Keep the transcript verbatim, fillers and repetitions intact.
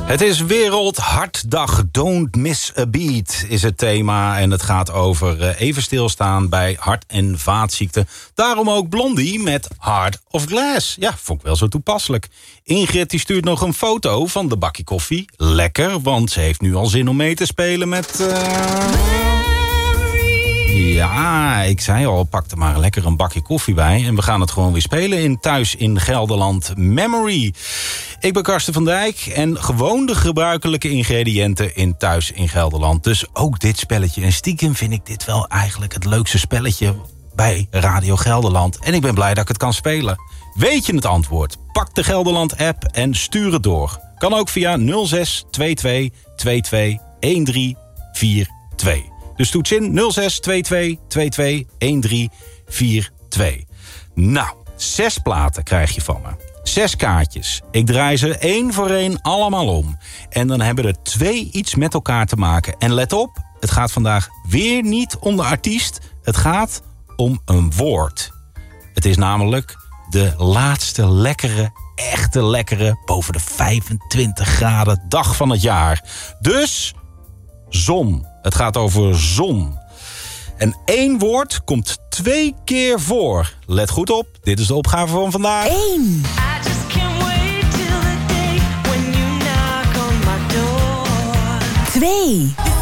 Het is Wereldhartdag. Don't miss a beat is het thema. En het gaat over even stilstaan bij hart- en vaatziekten. Daarom ook Blondie met Heart of Glass. Ja, vond ik wel zo toepasselijk. Ingrid die stuurt nog een foto van de bakje koffie. Lekker, want ze heeft nu al zin om mee te spelen met... Uh... Ja, ik zei al, pak er maar lekker een bakje koffie bij. En we gaan het gewoon weer spelen in Thuis in Gelderland Memory. Ik ben Karsten van Dijk en gewoon de gebruikelijke ingrediënten in Thuis in Gelderland. Dus ook dit spelletje. En stiekem vind ik dit wel eigenlijk het leukste spelletje bij Radio Gelderland. En ik ben blij dat ik het kan spelen. Weet je het antwoord? Pak de Gelderland-app en stuur het door. Kan ook via nul zes twee twee twee twee een drie vier twee. Dus toets in nul zes twee twee twee twee een drie vier twee. Nou, zes platen krijg je van me. Zes kaartjes. Ik draai ze één voor één allemaal om. En dan hebben er twee iets met elkaar te maken. En let op, het gaat vandaag weer niet om de artiest. Het gaat om een woord. Het is namelijk de laatste lekkere, echte lekkere, boven de vijfentwintig graden dag van het jaar. Dus zon. Het gaat over zon. En één woord komt twee keer voor. Let goed op, dit is de opgave van vandaag. één. twee.